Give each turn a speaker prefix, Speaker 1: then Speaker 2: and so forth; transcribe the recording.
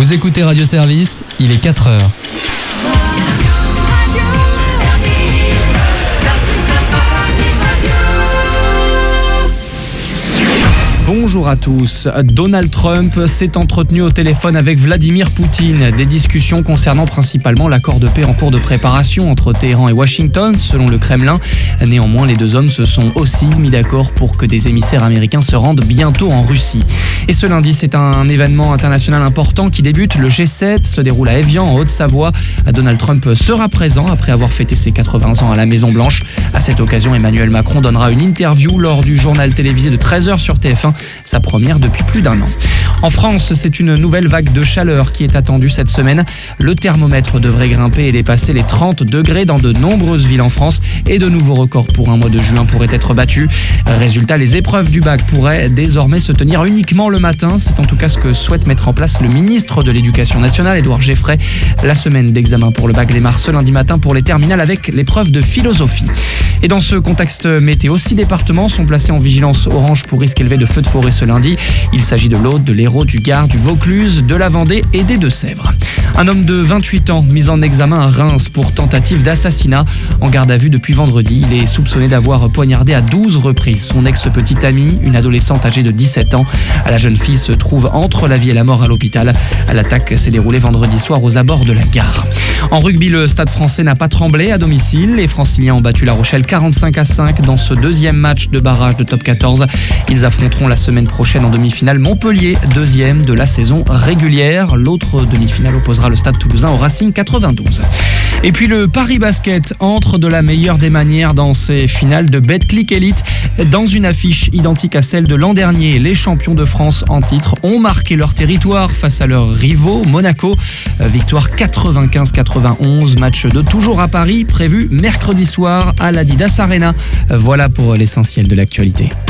Speaker 1: Vous écoutez Radio Service, il est 4h.
Speaker 2: Bonjour à tous. Donald Trump s'est entretenu au téléphone avec Vladimir Poutine. Des discussions concernant principalement l'accord de paix en cours de préparation entre Téhéran et Washington, selon le Kremlin. Néanmoins, les deux hommes se sont aussi mis d'accord pour que des émissaires américains se rendent bientôt en Russie. Et ce lundi, c'est un événement international important qui débute. Le G7 se déroule à Évian, en Haute-Savoie. Donald Trump sera présent après avoir fêté ses 80 ans à la Maison-Blanche. À cette occasion, Emmanuel Macron donnera une interview lors du journal télévisé de 13h sur TF1. Sa première depuis plus d'1 an. En France, c'est une nouvelle vague de chaleur qui est attendue cette semaine. Le thermomètre devrait grimper et dépasser les 30 degrés dans de nombreuses villes en France et de nouveaux records pour un mois de juin pourraient être battus. Résultat, les épreuves du bac pourraient désormais se tenir uniquement le matin. C'est en tout cas ce que souhaite mettre en place le ministre de l'Éducation nationale, Édouard Geoffray. La semaine d'examen pour le bac démarre ce lundi matin pour les terminales avec l'épreuve de philosophie. Et dans ce contexte météo, 6 départements sont placés en vigilance orange pour risque élevé de feux de forêt ce lundi. Il s'agit de l'Aude, de l'Hérault, du Gard, du Vaucluse, de la Vendée et des Deux-Sèvres. Un homme de 28 ans mis en examen à Reims pour tentative d'assassinat. En garde à vue depuis vendredi, il est soupçonné d'avoir poignardé à 12 reprises son ex-petite amie, une adolescente âgée de 17 ans. La jeune fille se trouve entre la vie et la mort à l'hôpital. L'attaque s'est déroulée vendredi soir aux abords de la gare. En rugby, le Stade français n'a pas tremblé à domicile. Les Franciliens ont battu La Rochelle 45-5 dans ce deuxième match de barrage de top 14. Ils affronteront la semaine prochaine en demi-finale Montpellier, deuxième de la saison régulière. L'autre demi-finale opposera le Stade Toulousain au Racing 92. Et puis le Paris Basket entre de la meilleure des manières dans ses finales de Betclic Elite. Dans une affiche identique à celle de l'an dernier, les champions de France en titre ont marqué leur territoire face à leurs rivaux Monaco. Victoire 95-91, match de toujours à Paris, prévu mercredi soir à l'Adidas Arena. Voilà pour l'essentiel de l'actualité.